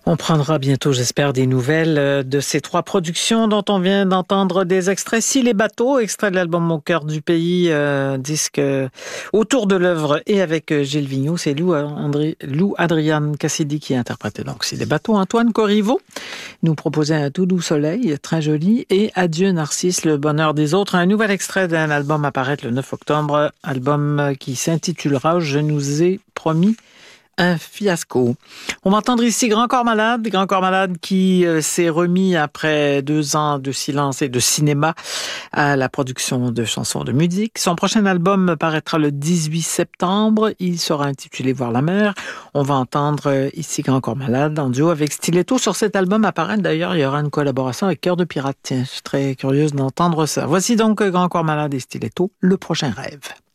On prendra bientôt, j'espère, des nouvelles de ces trois productions dont on vient d'entendre des extraits. Si les bateaux, extrait de l'album Au cœur du pays, disque autour de l'œuvre et avec Gilles Vigneault, c'est Lou Adrian Cassidy qui a interprété donc Si les bateaux. Antoine Corriveau nous proposait Un tout doux soleil, très joli, et Adieu Narcisse, le bonheur des autres, un nouvel extrait d'un album à paraître le 9 octobre, album qui s'intitulera Je nous ai promis un fiasco. On va entendre ici Grand Corps Malade qui s'est remis après 2 ans de silence et de cinéma à la production de chansons de musique. Son prochain album paraîtra le 18 septembre. Il sera intitulé Voir la mer. On va entendre ici Grand Corps Malade en duo avec Stiletto. Sur cet album apparaît d'ailleurs, il y aura une collaboration avec Cœur de Pirate. Tiens, je suis très curieuse d'entendre ça. Voici donc Grand Corps Malade et Stiletto, Le prochain rêve.